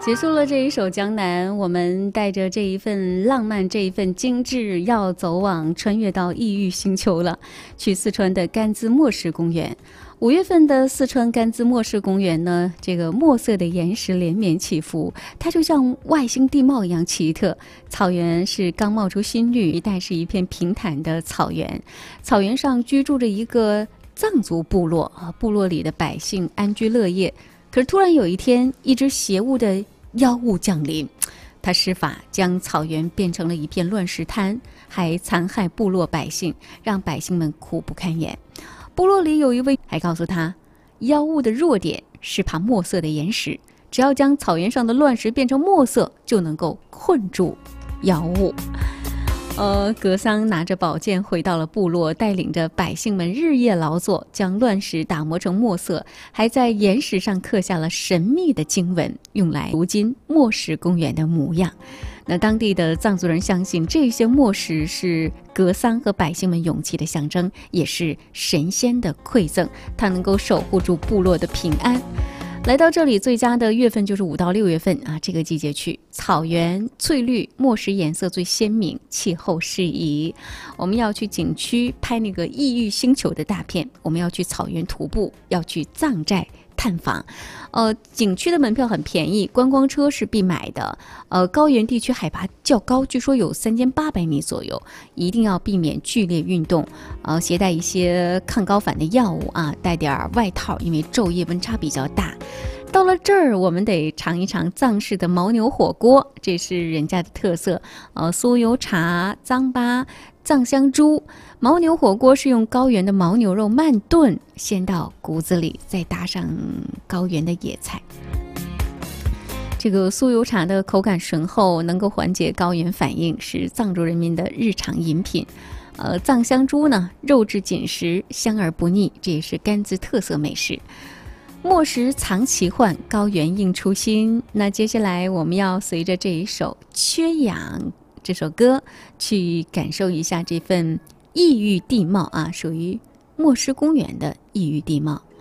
结束了这一首《江南》，我们带着这一份浪漫，这一份精致，要走往穿越到异域星球了，去四川的甘孜墨石公园。5月份的四川甘孜墨石公园呢，这个墨色的岩石连绵起伏，它就像外星地貌一样奇特。草原是刚冒出新绿，一带是一片平坦的草原，草原上居住着一个藏族部落啊，部落里的百姓安居乐业。可是突然有一天，一只邪物的妖物降临，他施法将草原变成了一片乱石滩，还残害部落百姓，让百姓们苦不堪言。部落里有一位还告诉他，妖物的弱点是怕墨色的岩石，只要将草原上的乱石变成墨色，就能够困住妖物。格桑拿着宝剑回到了部落，带领着百姓们日夜劳作，将乱石打磨成墨色，还在岩石上刻下了神秘的经文，用来如今墨石公园的模样。那当地的藏族人相信，这些墨石是格桑和百姓们勇气的象征，也是神仙的馈赠，它能够守护住部落的平安。来到这里最佳的月份就是5到6月份啊，这个季节去，草原翠绿，墨石颜色最鲜明，气候适宜。我们要去景区拍那个异域星球的大片，我们要去草原徒步，要去藏寨探访。景区的门票很便宜，观光车是必买的。高原地区海拔较高，据说有3800米左右，一定要避免剧烈运动。携带一些抗高反的药物啊，带点外套，因为昼夜温差比较大。到了这儿，我们得尝一尝藏式的牦牛火锅，这是人家的特色。酥油茶、糌粑、藏香猪。牦牛火锅是用高原的牦牛肉慢炖，鲜到骨子里，再搭上高原的野菜。这个酥油茶的口感醇厚，能够缓解高原反应，是藏族人民的日常饮品。藏香猪呢，肉质紧实，香而不腻，这也是甘孜特色美食。墨石藏奇幻，高原映初心。那接下来我们要随着这一首《缺氧》这首歌，去感受一下这份异域地貌啊，属于墨石公园的异域地貌。